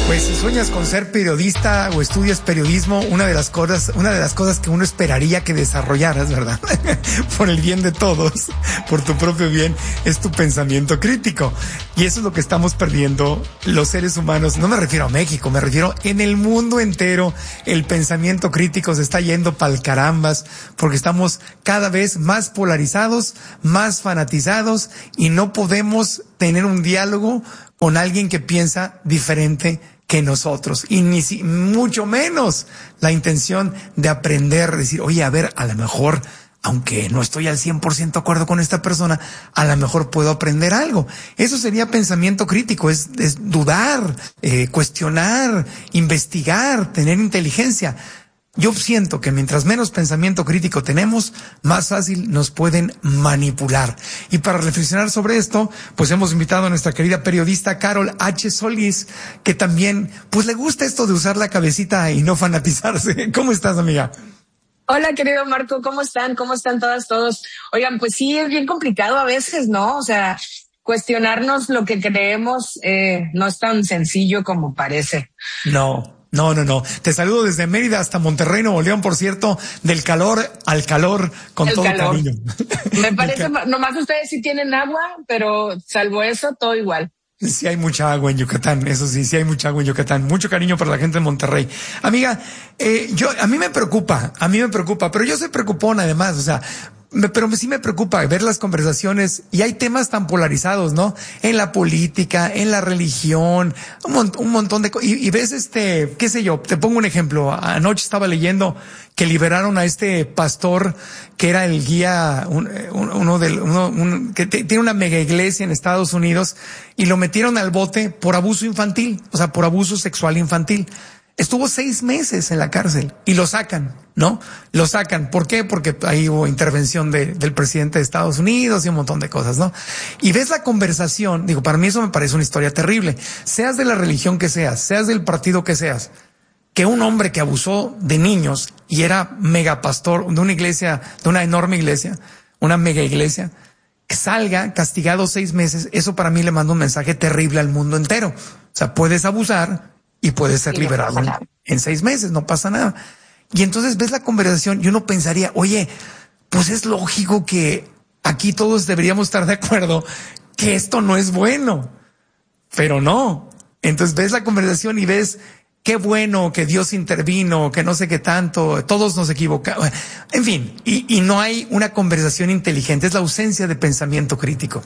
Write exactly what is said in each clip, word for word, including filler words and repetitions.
Pues si sueñas con ser periodista o estudias periodismo, una de las cosas, una de las cosas que uno esperaría que desarrollaras, ¿verdad? Por el bien de todos, por tu propio bien, es tu pensamiento crítico. Y eso es lo que estamos perdiendo los seres humanos. No me refiero a México, me refiero en el mundo entero. El pensamiento crítico se está yendo pa'l carambas, porque estamos cada vez más polarizados, más fanatizados, y no podemos tener un diálogo con alguien que piensa diferente que nosotros, y ni si, mucho menos la intención de aprender, decir, oye, a ver, a lo mejor, aunque no estoy al cien por ciento de acuerdo con esta persona, a lo mejor puedo aprender algo. Eso sería pensamiento crítico, es, es dudar, eh, cuestionar, investigar, tener inteligencia. Yo siento que mientras menos pensamiento crítico tenemos, más fácil nos pueden manipular. Y para reflexionar sobre esto, pues hemos invitado a nuestra querida periodista Carol H. Solís, que también, pues le gusta esto de usar la cabecita y no fanatizarse. ¿Cómo estás, amiga? Hola, querido Marco, ¿cómo están? ¿Cómo están todas, todos? Oigan, pues sí, es bien complicado a veces, ¿no? O sea, cuestionarnos lo que creemos eh, no es tan sencillo como parece. No. No, no, no. Te saludo desde Mérida hasta Monterrey, Nuevo León, por cierto, del calor al calor, con El todo calor. cariño. Me parece, nomás ustedes sí tienen agua, pero salvo eso, todo igual. Sí hay mucha agua en Yucatán, eso sí, sí hay mucha agua en Yucatán. Mucho cariño para la gente de Monterrey. Amiga, eh, yo, a mí me preocupa, a mí me preocupa, pero yo soy preocupón además, o sea, me, pero sí me preocupa ver las conversaciones, y hay temas tan polarizados, ¿no? En la política, en la religión, un, mon, un montón de cosas. Y, y ves este, qué sé yo, te pongo un ejemplo. Anoche estaba leyendo que liberaron a este pastor que era el guía, un, uno del, uno, un, que te, tiene una mega iglesia en Estados Unidos, y lo metieron al bote por abuso infantil, o sea, por abuso sexual infantil. Estuvo seis meses en la cárcel y lo sacan, ¿no? Lo sacan. ¿Por qué? Porque ahí hubo intervención de, del presidente de Estados Unidos y un montón de cosas, ¿no? Y ves la conversación, digo, para mí eso me parece una historia terrible. Seas de la religión que seas, seas del partido que seas, que un hombre que abusó de niños y era megapastor de una iglesia, de una enorme iglesia, una mega iglesia, que salga castigado seis meses, eso para mí le manda un mensaje terrible al mundo entero. O sea, puedes abusar y puede ser liberado en, en seis meses, no pasa nada. Y entonces ves la conversación y uno pensaría, oye, pues es lógico que aquí todos deberíamos estar de acuerdo que esto no es bueno, pero no. Entonces ves la conversación y ves qué bueno que Dios intervino, que no sé qué tanto, todos nos equivocamos. En fin, y, y no hay una conversación inteligente, es la ausencia de pensamiento crítico.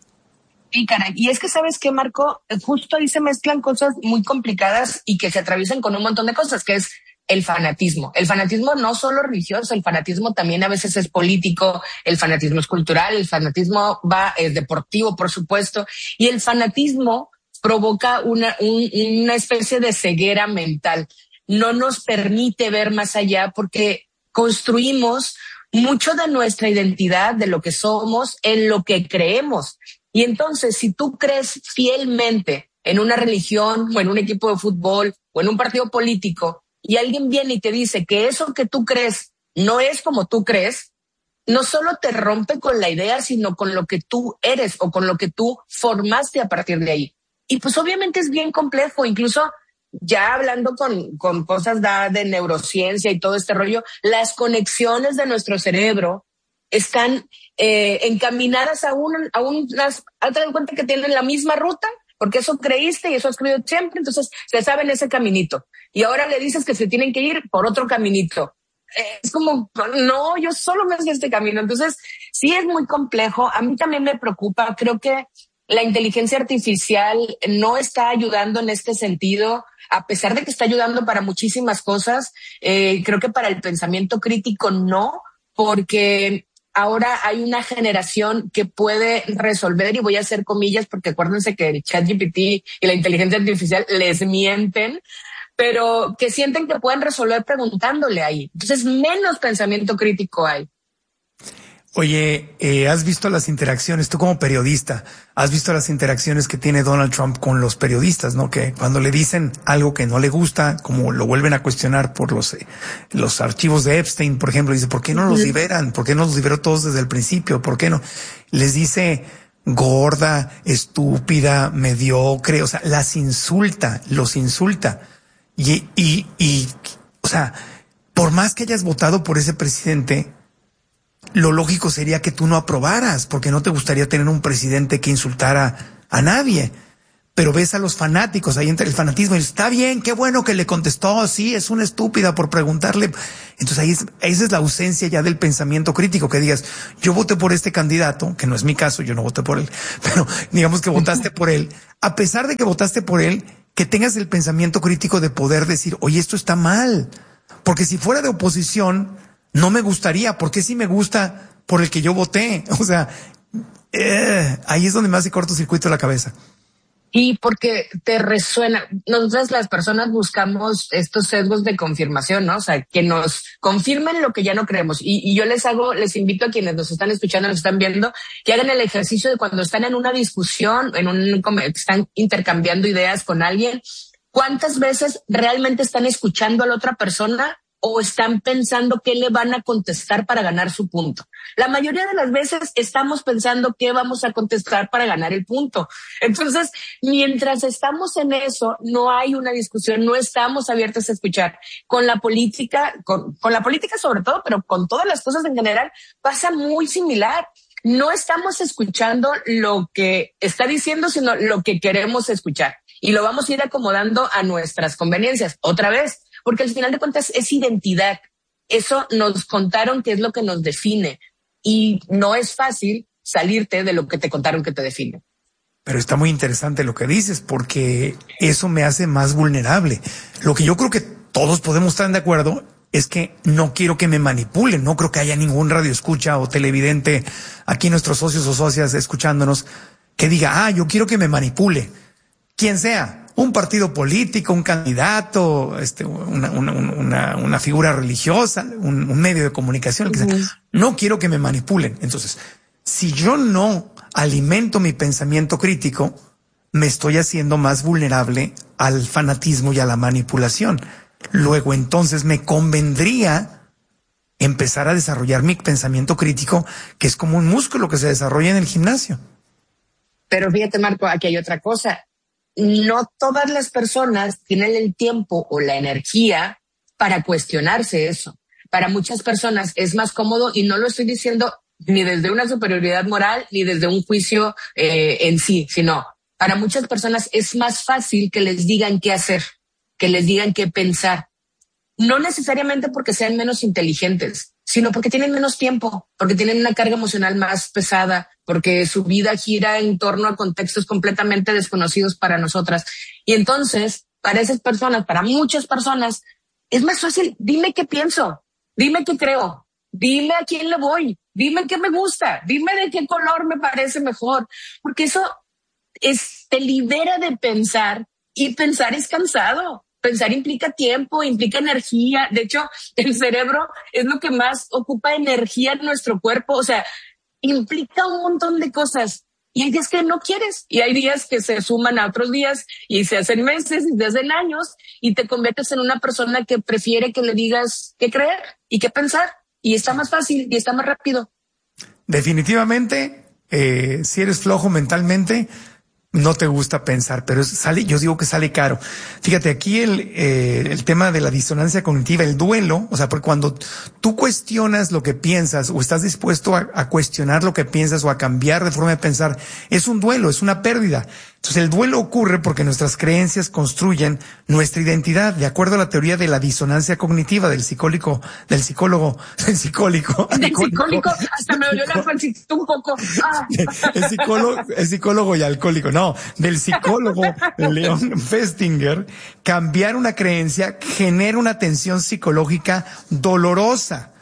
Y caray, y es que ¿sabes qué, Marco? Justo ahí se mezclan cosas muy complicadas y que se atraviesan con un montón de cosas, que es el fanatismo. El fanatismo no solo religioso, el fanatismo también a veces es político, el fanatismo es cultural, el fanatismo va, es deportivo, por supuesto, y el fanatismo provoca una, un, una especie de ceguera mental. No nos permite ver más allá porque construimos mucho de nuestra identidad, de lo que somos, en lo que creemos. Y entonces, si tú crees fielmente en una religión o en un equipo de fútbol o en un partido político y alguien viene y te dice que eso que tú crees no es como tú crees, no solo te rompe con la idea, sino con lo que tú eres o con lo que tú formaste a partir de ahí. Y pues obviamente es bien complejo, incluso ya hablando con, con cosas de, de neurociencia y todo este rollo, las conexiones de nuestro cerebro están eh, encaminadas a, un, a unas, a tener en cuenta que tienen la misma ruta, porque eso creíste y eso has creído siempre, entonces se saben ese caminito. Y ahora le dices que se tienen que ir por otro caminito. Eh, es como, no, yo solo me sé este camino. Entonces, sí es muy complejo. A mí también me preocupa. Creo que la inteligencia artificial no está ayudando en este sentido, a pesar de que está ayudando para muchísimas cosas. Eh, creo que para el pensamiento crítico no, porque ahora hay una generación que puede resolver, y voy a hacer comillas porque acuérdense que el ChatGPT y la inteligencia artificial les mienten, pero que sienten que pueden resolver preguntándole ahí. Entonces, menos pensamiento crítico hay. Oye, eh, ¿has visto las interacciones, tú como periodista, has visto las interacciones que tiene Donald Trump con los periodistas, ¿no? Que cuando le dicen algo que no le gusta, como lo vuelven a cuestionar por los, eh, los archivos de Epstein, por ejemplo, dice, ¿por qué no los liberan? ¿Por qué no los liberó todos desde el principio? ¿Por qué no? Les dice, gorda, estúpida, mediocre, o sea, las insulta, los insulta. Y, y, y, o sea, por más que hayas votado por ese presidente, lo lógico sería que tú no aprobaras, porque no te gustaría tener un presidente que insultara a nadie. Pero ves a los fanáticos, ahí entra el fanatismo, y está bien, qué bueno que le contestó, sí, es una estúpida por preguntarle. Entonces ahí es, esa es la ausencia ya del pensamiento crítico, que digas, yo voté por este candidato, que no es mi caso, yo no voté por él, pero digamos que votaste por él, a pesar de que votaste por él, que tengas el pensamiento crítico de poder decir, oye, esto está mal, porque si fuera de oposición, no me gustaría, porque sí me gusta por el que yo voté, o sea, eh, ahí es donde me hace cortocircuito la cabeza. Y porque te resuena, nosotras las personas buscamos estos sesgos de confirmación, ¿no? O sea, que nos confirmen lo que ya no creemos. Y, y yo les hago, les invito a quienes nos están escuchando, nos están viendo, que hagan el ejercicio de cuando están en una discusión, en un, están intercambiando ideas con alguien, ¿cuántas veces realmente están escuchando a la otra persona o están pensando qué le van a contestar para ganar su punto? La mayoría de las veces estamos pensando qué vamos a contestar para ganar el punto. Entonces, mientras estamos en eso, no hay una discusión, no estamos abiertos a escuchar. Con la política, con, con la política sobre todo, pero con todas las cosas en general, pasa muy similar. No estamos escuchando lo que está diciendo, sino lo que queremos escuchar. Y lo vamos a ir acomodando a nuestras conveniencias. Otra vez, porque al final de cuentas es identidad. Eso nos contaron que es lo que nos define y no es fácil salirte de lo que te contaron que te define. Pero está muy interesante lo que dices, porque eso me hace más vulnerable. Lo que yo creo que todos podemos estar de acuerdo es que no quiero que me manipulen. No creo que haya ningún radioescucha o televidente aquí, nuestros socios o socias escuchándonos, que diga, ah, yo quiero que me manipule. Quien sea. Un partido político, un candidato, este, una, una, una, una figura religiosa, un, un medio de comunicación, el que sea. No quiero que me manipulen. Entonces, si yo no alimento mi pensamiento crítico, me estoy haciendo más vulnerable al fanatismo y a la manipulación. Luego, entonces, me convendría empezar a desarrollar mi pensamiento crítico, que es como un músculo que se desarrolla en el gimnasio. Pero fíjate, Marco, aquí hay otra cosa. No todas las personas tienen el tiempo o la energía para cuestionarse eso. Para muchas personas es más cómodo, y no lo estoy diciendo ni desde una superioridad moral ni desde un juicio eh, en sí, sino para muchas personas es más fácil que les digan qué hacer, que les digan qué pensar. No necesariamente porque sean menos inteligentes, sino porque tienen menos tiempo, porque tienen una carga emocional más pesada, porque su vida gira en torno a contextos completamente desconocidos para nosotras. Y entonces, para esas personas, para muchas personas, es más fácil, dime qué pienso, dime qué creo, dime a quién le voy, dime qué me gusta, dime de qué color me parece mejor, porque eso es, te libera de pensar, y pensar es cansado. Pensar implica tiempo, implica energía. De hecho, el cerebro es lo que más ocupa energía en nuestro cuerpo. O sea, implica un montón de cosas. Y hay días que no quieres. Y hay días que se suman a otros días y se hacen meses y se hacen años y te conviertes en una persona que prefiere que le digas qué creer y qué pensar. Y está más fácil y está más rápido. Definitivamente, eh, si eres flojo mentalmente, no te gusta pensar, pero sale, yo digo que sale caro. Fíjate, aquí el, eh, el tema de la disonancia cognitiva, el duelo, o sea, porque cuando tú cuestionas lo que piensas o estás dispuesto a, a cuestionar lo que piensas o a cambiar de forma de pensar, es un duelo, es una pérdida. Entonces el duelo ocurre porque nuestras creencias construyen nuestra identidad, de acuerdo a la teoría de la disonancia cognitiva del psicólogo, del psicólogo, del psicólico. Del psicólico, hasta me dolió la pancita un poco. Ah. El psicólogo, el psicólogo y alcohólico, no, del psicólogo Leon Festinger, cambiar una creencia genera una tensión psicológica dolorosa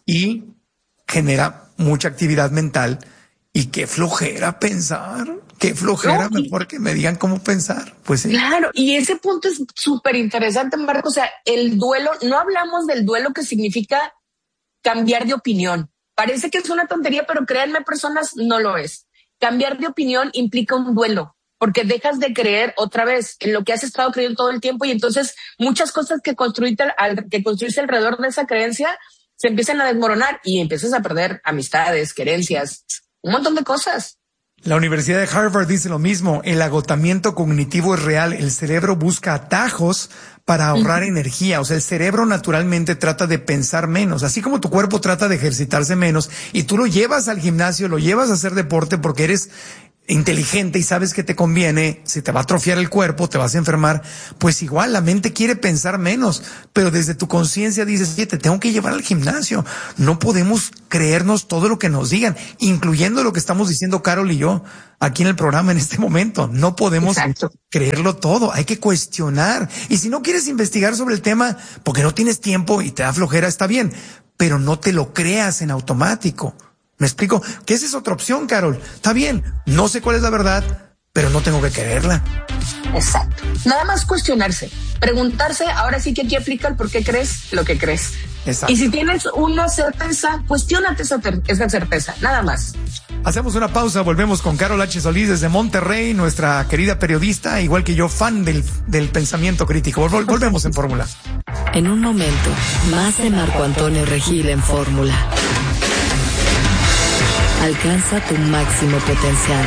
y genera mucha actividad mental. Y qué flojera pensar, qué flojera, no, mejor que me digan cómo pensar. Pues sí. Claro, y ese punto es súper interesante, Marco. O sea, el duelo, no hablamos del duelo que significa cambiar de opinión. Parece que es una tontería, pero créanme, personas, no lo es. Cambiar de opinión implica un duelo, porque dejas de creer otra vez en lo que has estado creyendo todo el tiempo, y entonces muchas cosas que construiste, que construiste alrededor de esa creencia se empiezan a desmoronar y empiezas a perder amistades, querencias, un montón de cosas. La Universidad de Harvard dice lo mismo. El agotamiento cognitivo es real. El cerebro busca atajos para ahorrar uh-huh. energía. O sea, el cerebro naturalmente trata de pensar menos. Así como tu cuerpo trata de ejercitarse menos y tú lo llevas al gimnasio, lo llevas a hacer deporte porque eres inteligente y sabes que te conviene, si te va a atrofiar el cuerpo, te vas a enfermar, pues igual la mente quiere pensar menos, pero desde tu conciencia dices, oye, te tengo que llevar al gimnasio. No podemos creernos todo lo que nos digan, incluyendo lo que estamos diciendo Carol y yo aquí en el programa en este momento. No podemos Exacto. creerlo todo, hay que cuestionar. Y si no quieres investigar sobre el tema porque no tienes tiempo y te da flojera, está bien, pero no te lo creas en automático. ¿Me explico? Que esa es otra opción, Carol. Está bien, no sé cuál es la verdad, pero no tengo que creerla. Exacto. Nada más cuestionarse, preguntarse, ahora sí que aquí aplica el por qué crees lo que crees. Exacto. Y si tienes una certeza, cuestiónate esa, ter- esa certeza, nada más. Hacemos una pausa, volvemos con Carol H. Solís desde Monterrey, nuestra querida periodista, igual que yo, fan del, del pensamiento crítico. Vol- volvemos en Fórmula. En un momento, más de Marco Antonio Regil en Fórmula. Alcanza tu máximo potencial.